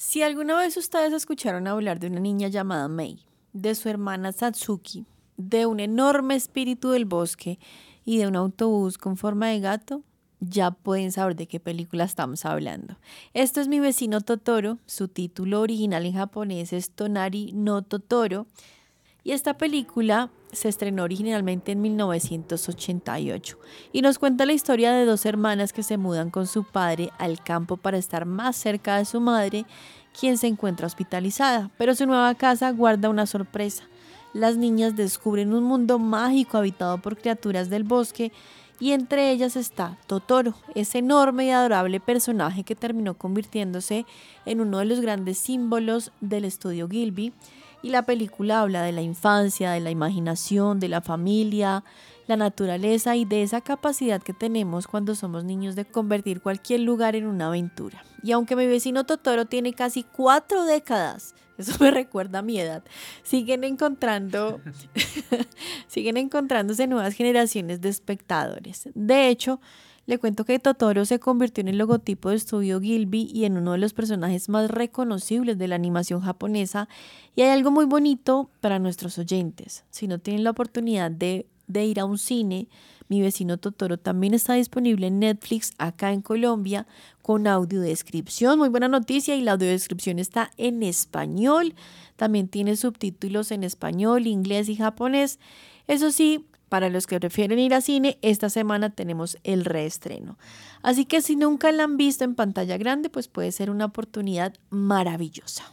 Si alguna vez ustedes escucharon hablar de una niña llamada Mei, de su hermana Satsuki, de un enorme espíritu del bosque y de un autobús con forma de gato, ya pueden saber de qué película estamos hablando. Esto es Mi vecino Totoro, su título original en japonés es Tonari no Totoro, y esta película se estrenó originalmente en 1988 y nos cuenta la historia de dos hermanas que se mudan con su padre al campo para estar más cerca de su madre, quien se encuentra hospitalizada, pero su nueva casa guarda una sorpresa. Las niñas descubren un mundo mágico habitado por criaturas del bosque y entre ellas está Totoro, ese enorme y adorable personaje que terminó convirtiéndose en uno de los grandes símbolos del estudio Ghibli. Y la película habla de la infancia, de la imaginación, de la familia, la naturaleza y de esa capacidad que tenemos cuando somos niños de convertir cualquier lugar en una aventura. Y aunque Mi vecino Totoro tiene casi 4 décadas, eso me recuerda a mi edad, siguen encontrando, siguen encontrándose nuevas generaciones de espectadores. De hecho, le cuento que Totoro se convirtió en el logotipo de Estudio Ghibli y en uno de los personajes más reconocibles de la animación japonesa. Y hay algo muy bonito para nuestros oyentes. Si no tienen la oportunidad de ir a un cine, Mi vecino Totoro también está disponible en Netflix acá en Colombia con audiodescripción. Muy buena noticia, y la audiodescripción está en español. También tiene subtítulos en español, inglés y japonés. Eso sí, para los que prefieren ir a cine, esta semana tenemos el reestreno. Así que si nunca la han visto en pantalla grande, pues puede ser una oportunidad maravillosa.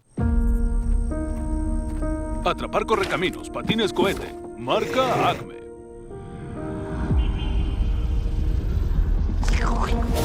Atrapar correcaminos, patines cohete. Marca Acme.